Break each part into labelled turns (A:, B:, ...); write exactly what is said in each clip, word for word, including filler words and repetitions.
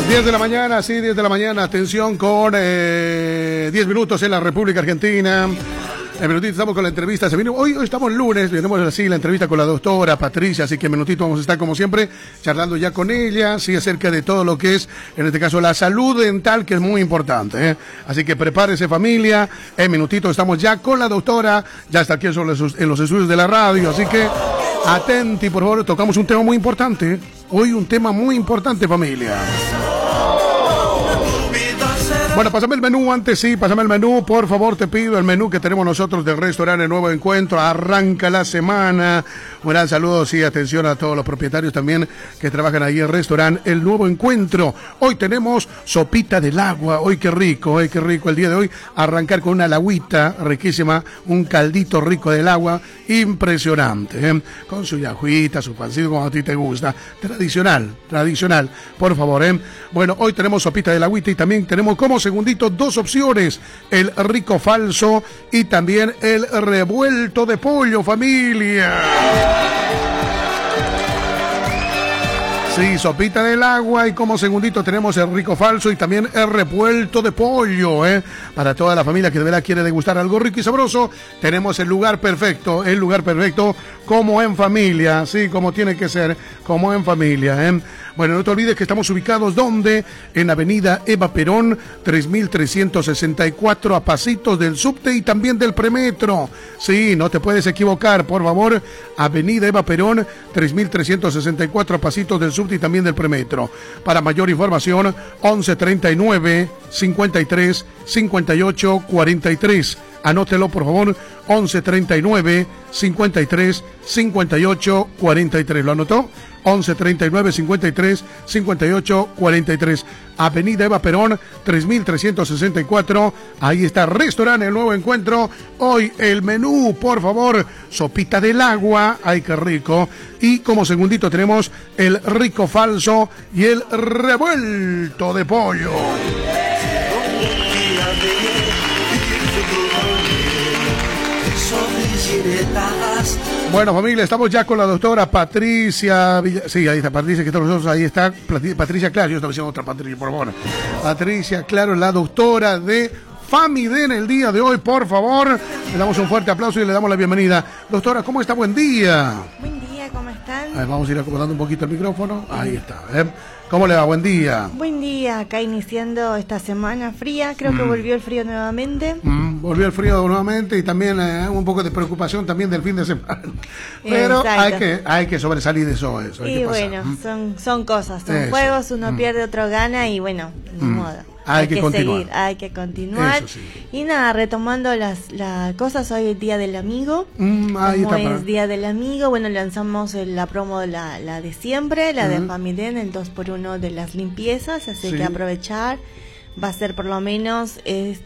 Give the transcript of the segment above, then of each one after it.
A: diez de la mañana, sí, diez de la mañana, atención con eh, diez minutos en la República Argentina. En minutito estamos con la entrevista. Se viene, hoy, hoy estamos lunes, tenemos así la entrevista con la doctora Patricia, así que en minutito vamos a estar como siempre charlando ya con ella, sí, acerca de todo lo que es, en este caso, la salud dental, que es muy importante, ¿eh? Así que prepárese, familia, en minutito estamos ya con la doctora, ya está aquí en los, en los estudios de la radio, así que atenti, por favor, tocamos un tema muy importante, hoy un tema muy importante, familia. Bueno, pásame el menú antes, sí, pásame el menú, por favor, te pido el menú que tenemos nosotros del restaurante El Nuevo Encuentro, arranca la semana. Un gran saludo, sí, atención a todos los propietarios también que trabajan ahí en el restaurante El Nuevo Encuentro. Hoy tenemos sopita del agua, hoy qué rico, hoy qué rico el día de hoy, arrancar con una lagüita riquísima, un caldito rico del agua, impresionante, ¿eh? Con su yajuita, su pancito, como a ti te gusta, tradicional, tradicional, por favor, ¿eh? Bueno, hoy tenemos sopita del agüita y también tenemos como segundito dos opciones, el rico falso y también el revuelto de pollo, familia. Sí, sopita del agua y como segundito tenemos el rico falso y también el revuelto de pollo, ¿eh? Para toda la familia que de verdad quiere degustar algo rico y sabroso, tenemos el lugar perfecto, el lugar perfecto como en familia, sí, como tiene que ser, como en familia, ¿eh? Bueno, no te olvides que estamos ubicados, ¿dónde? En Avenida Eva Perón, tres mil trescientos sesenta y cuatro, a pasitos del subte y también del premetro. Sí, no te puedes equivocar, por favor. Avenida Eva Perón, tres mil trescientos sesenta y cuatro, a pasitos del subte y también del premetro. Para mayor información, once treinta y nueve, cincuenta y tres, cincuenta y ocho, cuarenta y tres. Anótelo, por favor, once treinta y nueve, cincuenta y tres, cincuenta y ocho, cuarenta y tres. ¿Lo anotó? once treinta y nueve, cincuenta y tres, cincuenta y ocho, cuarenta y tres. Avenida Eva Perón, tres mil trescientos sesenta y cuatro. Ahí está Restaurante El Nuevo Encuentro. Hoy el menú, por favor, sopita del agua. Ay, qué rico. Y como segundito tenemos el rico falso y el revuelto de pollo. Bueno, familia, estamos ya con la doctora Patricia Villa... Sí, ahí está Patricia, que está con nosotros, ahí está Patricia Claro, yo estaba diciendo otra Patricia, por favor. Patricia Claro, la doctora de Famiden el día de hoy, por favor. Le damos un fuerte aplauso y le damos la bienvenida. Doctora, ¿cómo está? Buen día.
B: Buen día, ¿cómo están?
A: A ver, vamos a ir acomodando un poquito el micrófono. Ahí está, ¿eh? ¿Cómo le va? Buen día.
B: Buen día, acá iniciando esta semana fría, creo mm. que volvió el frío nuevamente.
A: Mm, volvió el frío nuevamente y también eh, un poco de preocupación también del fin de semana. Pero hay que, hay que sobresalir de eso. eso hay
B: y
A: que
B: bueno,
A: mm.
B: son, son cosas, son
A: eso.
B: juegos, uno mm. pierde, otro gana y bueno, ni mm. modo.
A: Hay, hay que, que
B: continuar. seguir, hay que continuar.
A: Sí.
B: Y nada, retomando las, las cosas, hoy es Día del Amigo.
A: Mm, ahí
B: Como
A: está,
B: es Día del Amigo, bueno, lanzamos la promo de la, la de siempre, la uh-huh. de Famiden, el dos por uno de las limpiezas, así sí. que aprovechar. Va a ser por lo menos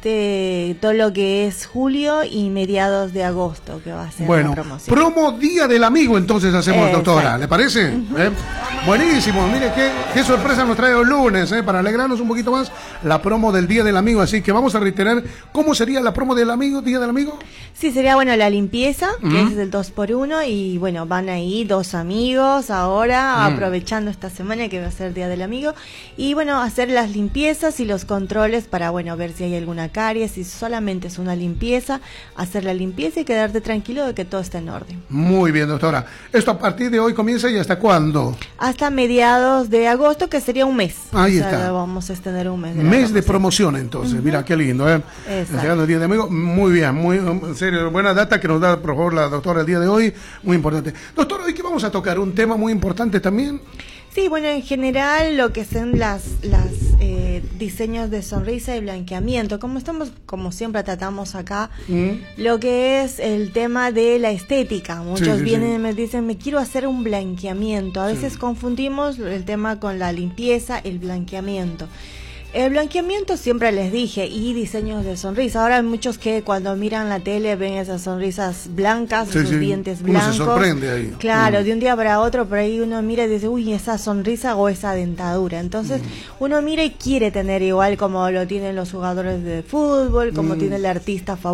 B: este todo lo que es julio y mediados de agosto que va a ser
A: bueno,
B: la promoción.
A: Promo Día del Amigo entonces hacemos, eh, doctora, exacto. ¿Le parece? Uh-huh. ¿Eh? Buenísimo, mire qué, qué sorpresa nos trae el lunes, ¿eh? Para alegrarnos un poquito más, la promo del Día del Amigo, así que vamos a reiterar, ¿cómo sería la promo del amigo, Día del Amigo?
B: Sí, sería bueno la limpieza, uh-huh. que es el dos por uno y bueno, van ahí dos amigos ahora, uh-huh. aprovechando esta semana que va a ser Día del Amigo, y bueno, hacer las limpiezas y los controles para, bueno, ver si hay alguna caries, si solamente es una limpieza, hacer la limpieza y quedarte tranquilo de que todo está en orden.
A: Muy bien, doctora. ¿Esto a partir de hoy comienza y hasta cuándo?
B: Hasta mediados de agosto, que sería un mes.
A: Ahí
B: o sea,
A: está.
B: Vamos a extender un mes.
A: De mes promoción. de promoción, entonces. Uh-huh. Mira, qué lindo, ¿eh? Llegando el Día de Amigo. Muy bien, muy en serio, buena data que nos da, por favor, la doctora el día de hoy. Muy importante. Doctora, ¿hoy qué vamos a tocar? ¿Un tema muy importante también?
B: Sí, bueno, en general lo que son las las eh, diseños de sonrisa y blanqueamiento, como estamos, como siempre tratamos acá, mm. lo que es el tema de la estética. Muchos sí, sí, vienen sí. y me dicen, me quiero hacer un blanqueamiento. A veces sí. confundimos el tema con la limpieza, el blanqueamiento. El blanqueamiento siempre les dije, y diseños de sonrisa. Ahora hay muchos que cuando miran la tele ven esas sonrisas blancas, sí, sus sí. dientes blancos.
A: Uno se sorprende ahí.
B: Claro,
A: mm.
B: de un día para otro, por ahí uno mira y dice, uy, esa sonrisa o esa dentadura. Entonces, mm. uno mira y quiere tener igual como lo tienen los jugadores de fútbol, como mm. tiene el artista favorito.